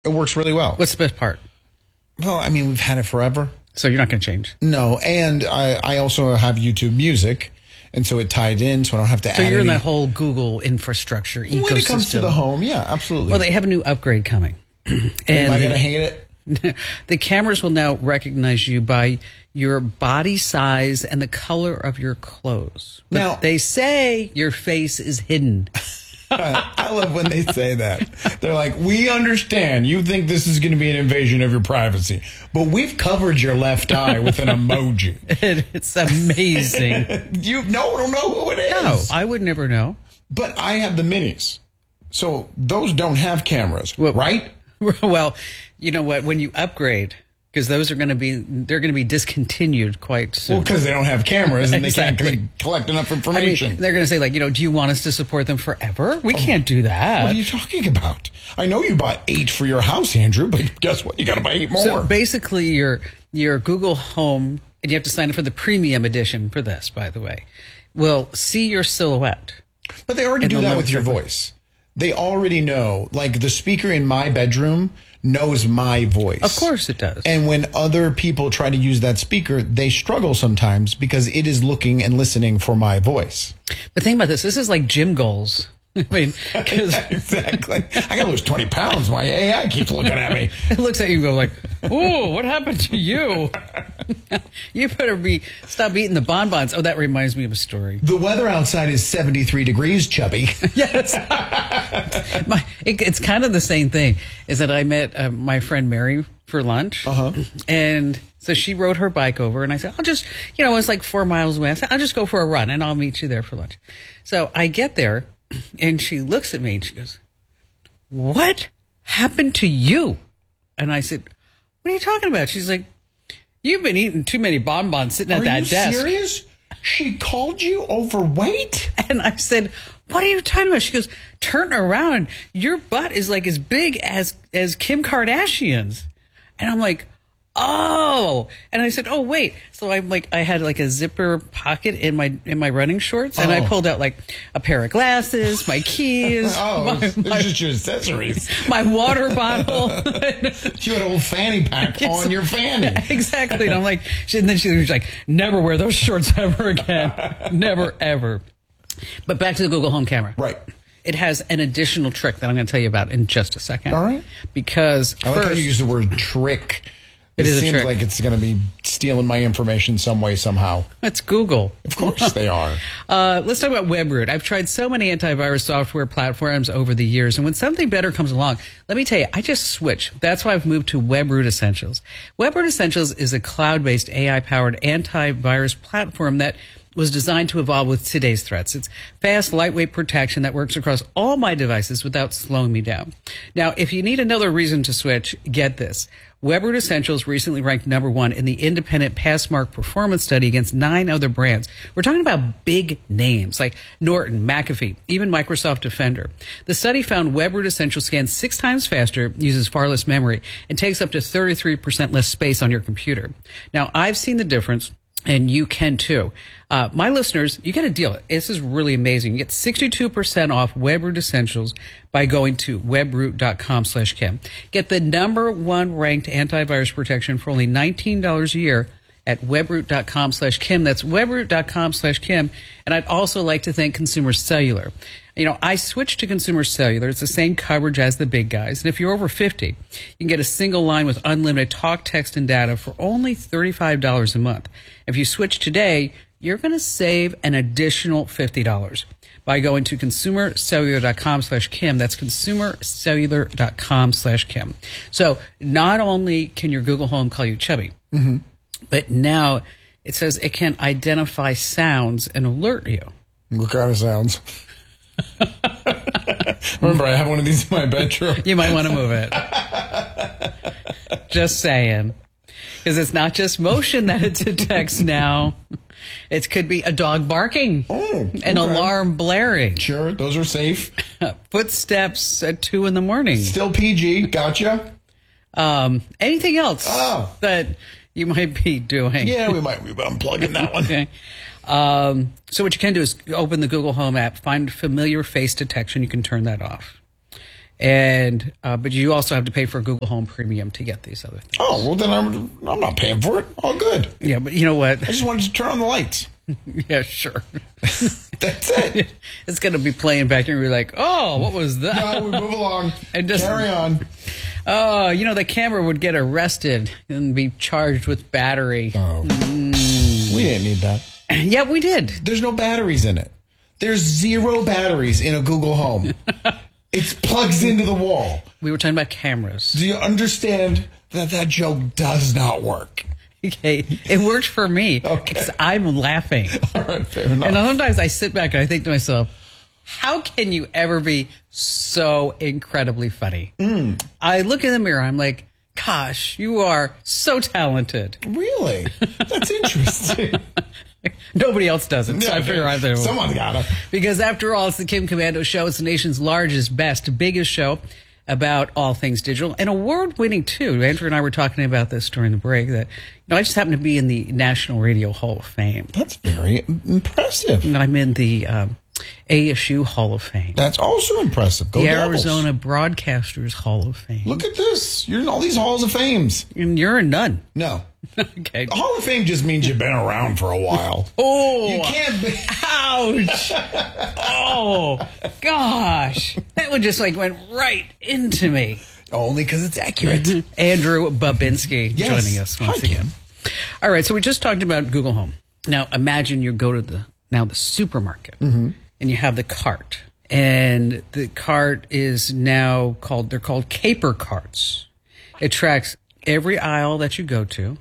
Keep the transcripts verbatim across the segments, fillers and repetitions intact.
It works really well. What's the best part? Well, I mean, we've had it forever. So you're not going to change? No, and I, I also have YouTube Music, and so it tied in, so I don't have to so add you're any... in that whole Google infrastructure ecosystem. When it comes to the home, yeah, absolutely. Well, they have a new upgrade coming. and Am I going to hate it? The cameras will now recognize you by your body size and the color of your clothes. But now, they say your face is hidden. I love when they say that. They're like, we understand you think this is going to be an invasion of your privacy, but we've covered your left eye with an emoji. It's amazing. You no, don't know who it is. No, I would never know. But I have the minis. So those don't have cameras, well, right? Well, you know what? When you upgrade, because those are going to be, they're going to be discontinued quite soon. Well, because they don't have cameras and exactly. they can't collect enough information. I mean, they're going to say, like, you know, do you want us to support them forever? We oh, can't do that. What are you talking about? I know you bought eight for your house, Andrew, but guess what? You got to buy eight more. So basically, your your Google Home, and you have to sign up for the premium edition for this, by the way, will see your silhouette. But they already do that with your voice. They already know, like the speaker in my bedroom knows my voice. Of course it does. And when other people try to use that speaker, they struggle sometimes because it is looking and listening for my voice. But think about this. This is like gym goals. I mean, cause exactly. I got to lose twenty pounds. My A I keeps looking at me. It looks at you and goes like, "Oh, what happened to you? You better be stop eating the bonbons." Oh, that reminds me of a story. The weather outside is seventy-three degrees, chubby. Yes. my, it, it's kind of the same thing. Is that I met uh, my friend Mary for lunch, uh-huh. and so she rode her bike over, and I said, "I'll just, you know, it's like four miles away. I said, I'll just go for a run, and I'll meet you there for lunch." So I get there. And she looks at me and she goes, "What happened to you?" And I said, "What are you talking about?" She's like, "You've been eating too many bonbons sitting at are that you desk." Serious? She called you overweight? And I said, "What are you talking about?" She goes, "Turn around. Your butt is like as big as, as Kim Kardashian's." And I'm like, "Oh," and I said, "Oh, wait." So I'm like, I had like a zipper pocket in my in my running shorts, and oh. I pulled out like a pair of glasses, my keys, oh, my, it's my, just your accessories, my water bottle. You had a old fanny pack on your fanny. Exactly, and I'm like, and then she was like, "Never wear those shorts ever again, never ever." But back to the Google Home camera, right? It has an additional trick that I'm going to tell you about in just a second. All right, because I like first, how you use the word trick. It, it is seems a trick. like it's going to be stealing my information some way, somehow. It's Google. Of course they are. Uh, let's talk about WebRoot. I've tried so many antivirus software platforms over the years, and when something better comes along, let me tell you, I just switch. That's why I've moved to WebRoot Essentials. WebRoot Essentials is a cloud-based A I-powered antivirus platform that was designed to evolve with today's threats. It's fast, lightweight protection that works across all my devices without slowing me down. Now, if you need another reason to switch, get this. WebRoot Essentials recently ranked number one in the independent Passmark performance study against nine other brands. We're talking about big names like Norton, McAfee, even Microsoft Defender. The study found WebRoot Essentials scans six times faster, uses far less memory, and takes up to thirty-three percent less space on your computer. Now, I've seen the difference. And you can too. Uh, my listeners, you get a deal. This is really amazing. You get sixty-two percent off WebRoot Essentials by going to webroot.com slash Kim. Get the number one ranked antivirus protection for only nineteen dollars a year at webroot.com slash Kim. That's webroot.com slash Kim. And I'd also like to thank Consumer Cellular. You know, I switched to Consumer Cellular. It's the same coverage as the big guys. And if you're over fifty, you can get a single line with unlimited talk, text, and data for only thirty-five dollars a month. If you switch today, you're going to save an additional fifty dollars by going to consumercellular.com slash Kim. That's consumercellular.com slash Kim. So not only can your Google Home call you chubby, mm-hmm. but now it says it can identify sounds and alert you. What kind of sounds? Remember, I have one of these in my bedroom. You might want to move it. Just saying. Because it's not just motion that it detects now. It could be a dog barking, oh, okay. An alarm blaring. Sure, those are safe. Footsteps at two in the morning. Still P G, gotcha. Um, anything else oh. that you might be doing? Yeah, we might be unplugging that one. Okay. Um, so what you can do is open the Google Home app, find familiar face detection. You can turn that off. And uh, but you also have to pay for Google Home Premium to get these other things. Oh, well, then I'm, I'm not paying for it. All good. Yeah, but you know what? I just wanted to turn on the lights. Yeah, sure. That's it. It's going to be playing back and you're like, oh, what was that? No, we move along. And just, Carry on. Oh, you know, the camera would get arrested and be charged with battery. Oh, mm. We didn't need that. Yeah, we did. There's no batteries in it. There's zero batteries in a Google Home. It plugs into the wall. We were talking about cameras. Do you understand that that joke does not work? Okay, it worked for me because Okay. I'm laughing. All right, fair enough. And sometimes I sit back and I think to myself, how can you ever be so incredibly funny? Mm. I look in the mirror, I'm like, gosh, you are so talented. Really? That's interesting. Nobody else does it, so Yeah, I figure out there. someone's gotta. Because after all, it's the Kim Komando Show. It's the nation's largest, best, biggest show about all things digital, and award-winning too. Andrew and I were talking about this during the break. That you know, I just happen to be in the National Radio Hall of Fame. That's very impressive. And I'm in the um, A S U Hall of Fame. That's also impressive. Go The Devils. Arizona Broadcasters Hall of Fame. Look at this. You're in all these halls of fames. And you're in none. No. Okay. The Hall of Fame just means you've been around for a while. Oh, You can't be. ouch! Oh, gosh, that one just like went right into me. Only because it's accurate. Andrew Babinski Yes. joining us once Hi, Kim. again. All right, so we just talked about Google Home. Now imagine you go to the now the supermarket and you have the cart, and the cart is now called they're called caper carts. It tracks every aisle that you go to.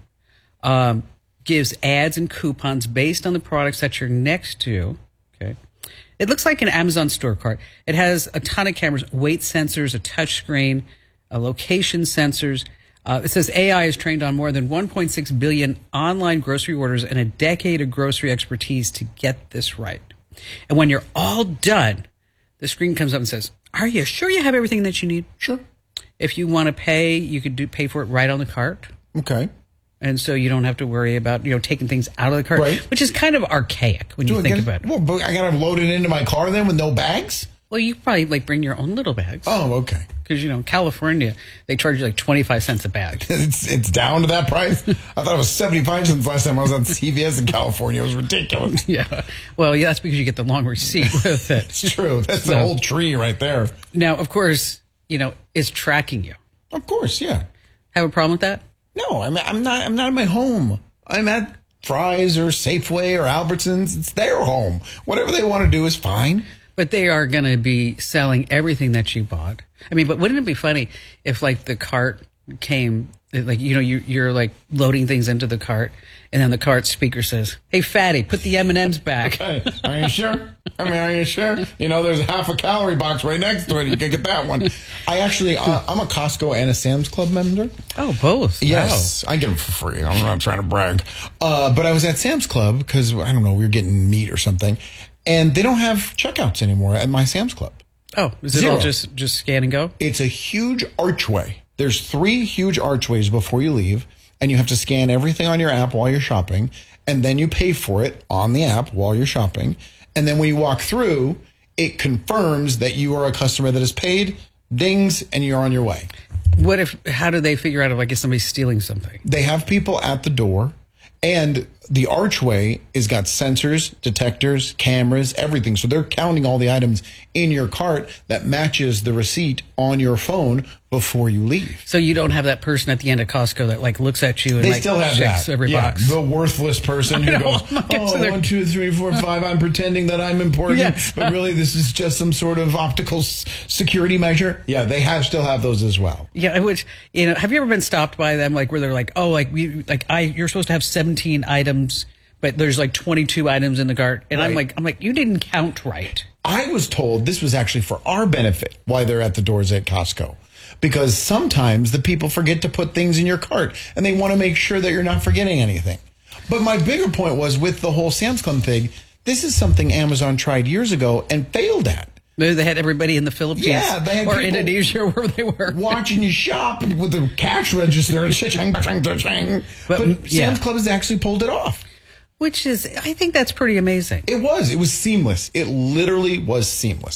Um, gives ads and coupons based on the products that you're next to. Okay. It looks like an Amazon store cart. It has a ton of cameras, weight sensors, a touch screen, a location sensors. Uh, it says A I is trained on more than one point six billion online grocery orders and a decade of grocery expertise to get this right. And when you're all done, the screen comes up and says, are you sure you have everything that you need? Sure. If you want to pay, you could do pay for it right on the cart. Okay. And so you don't have to worry about, you know, taking things out of the cart, Right. which is kind of archaic when you Do think get- about it. Well, but I gotta load it into my car then with no bags? Well, you probably like bring your own little bags. Oh, okay. Because, you know, in California, they charge you like twenty-five cents a bag. It's it's down to that price. I thought it was seventy-five cents last time I was on C V S in California. It was ridiculous. Yeah. Well, yeah, that's because you get the long receipt with it. It's true. That's So- the whole tree right there. Now, of course, you know, it's tracking you. Of course, yeah. Have a problem with that? No, I'm I'm not I'm not in my home. I'm at Fry's or Safeway or Albertsons. It's their home. Whatever they want to do is fine. But they are going to be selling everything that you bought. I mean, but wouldn't it be funny if, like, the cart came, like, you know, you, you're, like, loading things into the cart, and then the cart speaker says, hey, fatty, put the M and M's back. Hey, are you sure? I mean, are you sure? You know, there's a half a calorie box right next to it. You can get that one. I actually, uh, I'm a Costco and a Sam's Club member. Oh, both. Yes, I get them for free. I'm not trying to brag. Uh, but I was at Sam's Club because, I don't know, we were getting meat or something. And they don't have checkouts anymore at my Sam's Club. Oh, is it Zero. all just, just scan and go? It's a huge archway. There's three huge archways before you leave, and you have to scan everything on your app while you're shopping, and then you pay for it on the app while you're shopping. And then when you walk through, it confirms that you are a customer that has paid, dings, and you're on your way. What if, how do they figure out if, like, if somebody's stealing something? They have people at the door, and the archway has got sensors, detectors, cameras, everything. So they're counting all the items in your cart that matches the receipt on your phone before you leave. So you don't have that person at the end of Costco that, like, looks at you and, They like, still have checks that. every yeah, box. the worthless person who I know. goes, Oh my God, so oh, they're- one, two, three, four, five, I'm pretending that I'm important, Yes. but really this is just some sort of optical s- security measure. Yeah, they have still have those as well. Yeah, which, you know, have you ever been stopped by them, like, where they're like, oh, like, we, like, I, you're supposed to have seventeen items, but there's like twenty-two items in the cart. And I'm Right. like, I'm like, you didn't count right. I was told this was actually for our benefit why they're at the doors at Costco. Because sometimes the people forget to put things in your cart and they want to make sure that you're not forgetting anything. But my bigger point was with the whole Sam's Club thing, this is something Amazon tried years ago and failed at. Maybe they had everybody in the Philippines Yeah, they had or people- Indonesia, where they were. Watching you shop with the cash register and cha-ching, cha-ching, cha-ching. But, But yeah. Sam's Club has actually pulled it off. Which is, I think that's pretty amazing. It was. It was seamless. It literally was seamless.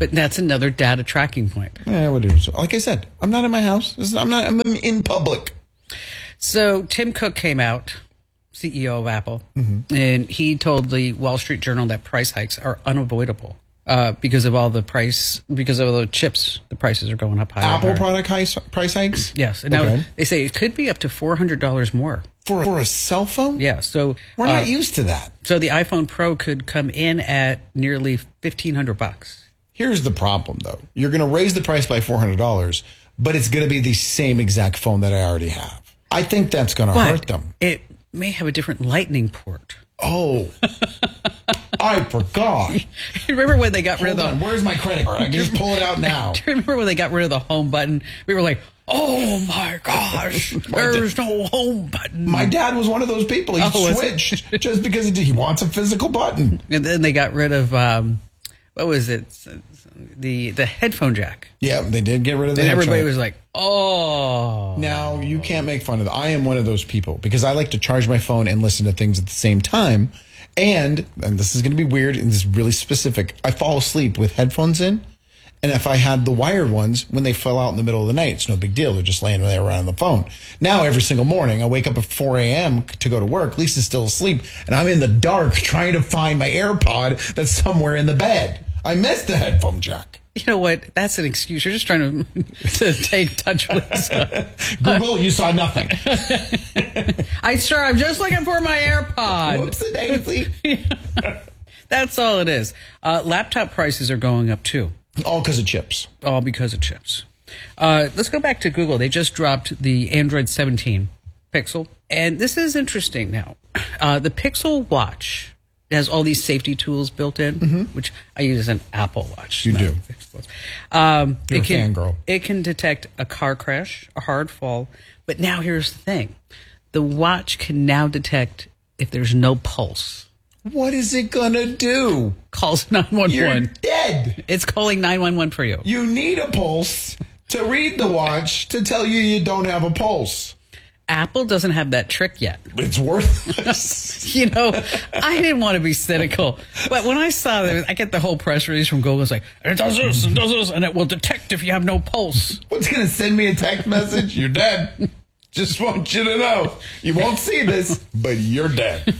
But that's another data tracking point. Yeah, what do so? Like I said, I'm not in my house. This is- I'm not. I'm in public. So Tim Cook came out, C E O of Apple, mm-hmm. and he told the Wall Street Journal that price hikes are unavoidable uh, because of all the price, because of all the chips, the prices are going up higher. Apple higher. product high, price hikes? Yes. And now Okay. they say it could be up to four hundred dollars more. For, for a cell phone? Yeah. So We're uh, not used to that. So the iPhone Pro could come in at nearly fifteen hundred bucks. Here's the problem, though. You're going to raise the price by four hundred dollars, but it's going to be the same exact phone that I already have. I think that's going to hurt them. It may have a different lightning port. Oh, I forgot. Remember when they got Hold rid of on. the... Where's my credit card? I can just pull it out now. Do you remember when they got rid of the home button? We were like, oh my gosh, there's no home button. My dad was one of those people. He Oh, was switched just because he, he wants a physical button. And then they got rid of, um, what was it? The the headphone jack. Yeah, they did get rid of that. And everybody was like, oh. Now, you can't make fun of that. I am one of those people because I like to charge my phone and listen to things at the same time. And, and this is going to be weird and this is really specific, I fall asleep with headphones in. And if I had the wired ones, when they fell out in the middle of the night, it's no big deal. They're just laying there around the phone. Now, every single morning, I wake up at four a.m. to go to work. Lisa's still asleep. And I'm in the dark trying to find my AirPod that's somewhere in the bed. I missed the headphone jack. You know what? That's an excuse. You're just trying to, to take touch with stuff. Google, you saw nothing. I sure, I'm just looking for my AirPod. Whoops a daisy. That's all it is. Uh, laptop prices are going up too. All because of chips. All because of chips. Uh, let's go back to Google. They just dropped the Android seventeen Pixel. And this is interesting now. Uh, the Pixel Watch has all these safety tools built in, mm-hmm. which I use as an Apple Watch. You do. Um, You're it a can, fangirl. It can detect a car crash, a hard fall. But now here's the thing. The watch can now detect if there's no pulse. What is it going to do? Calls nine one one. You're dead. It's calling nine one one for you. You need a pulse to read the watch to tell you you don't have a pulse. Apple doesn't have that trick yet. It's worthless. You know, I didn't want to be cynical, but when I saw that, I get the whole press release from Google. It's like, it does this and does this, and it will detect if you have no pulse. What's going to send me a text message? You're dead. Just want you to know. You won't see this, but you're dead.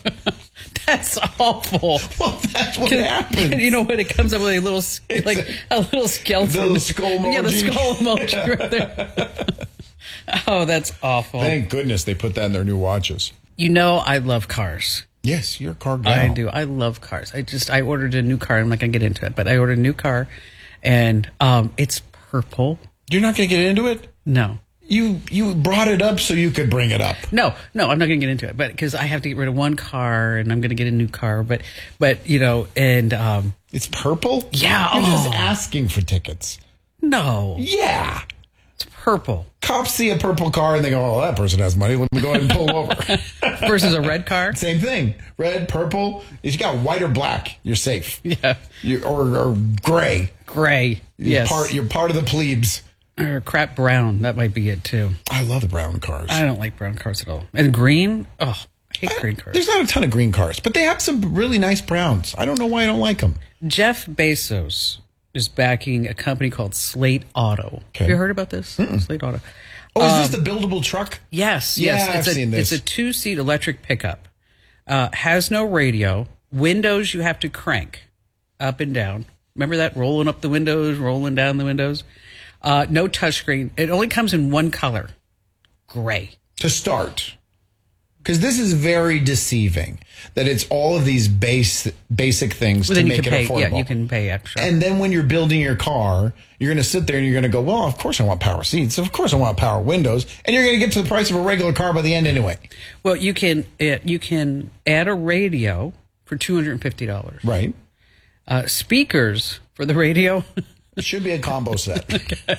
That's awful. Well, that's what Can, happens. You know what? It comes up with a little, like a little skeleton. The little skull emoji. Yeah, the skull emoji right there. Oh, that's awful. Thank goodness they put that in their new watches. You know, I love cars. Yes, you're a car guy. I do. I love cars. I just, I ordered a new car. I'm not going to get into it, but I ordered a new car, and um, it's purple. You're not going to get into it? No. You you brought it up so you could bring it up. No, no, I'm not going to get into it, but because I have to get rid of one car and I'm going to get a new car, but, but you know, and um, It's purple? Yeah. You're oh. just asking for tickets. No, Yeah. it's purple Cops see a purple car and they go, oh, that person has money. Let me go ahead and pull over. versus a red car. Same thing. Red, purple. If you got white or black, you're safe. Yeah, You, or, or gray. gray. You're Yes, Part, you're part of the plebes. or crap brown. That might be it too. I love the brown cars. I don't like brown cars at all. And green. Oh, I hate green cars. There's not a ton of green cars, but they have some really nice browns. I don't know why I don't like them. Jeff Bezos is backing a company called Slate Auto. Okay. Have you heard about this? Mm-mm. Slate Auto. Oh, is this the buildable truck? Yes, Yeah, yes. I've It's a, seen this. It's a two-seat electric pickup. Uh, has no radio. Windows you have to crank up and down. Remember that? Rolling up the windows, rolling down the windows. Uh, no touchscreen. It only comes in one color, gray. To start. Because this is very deceiving that it's all of these base basic things Well, to then you make can it pay. affordable. Yeah, you can pay extra. And then when you're building your car, you're going to sit there and you're going to go, well, of course I want power seats. Of course I want power windows. And you're going to get to the price of a regular car by the end anyway. well, you can uh, you can add a radio for two hundred and fifty dollars. Right. Uh, speakers for the radio, It should be a combo set.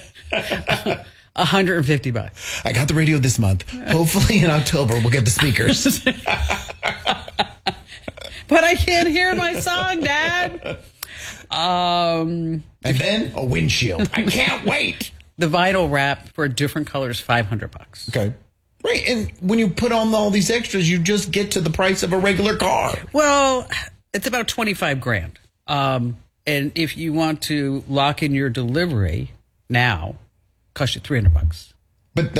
one hundred and fifty bucks. I got the radio this month. Hopefully in October we'll get the speakers. But I can't hear my song, Dad. Um, And then a windshield. I can't wait. the vinyl wrap for a different color is five hundred bucks. Okay. Right. And when you put on all these extras, you just get to the price of a regular car. Well, it's about twenty-five grand. Um, And if you want to lock in your delivery now, cost you three hundred bucks.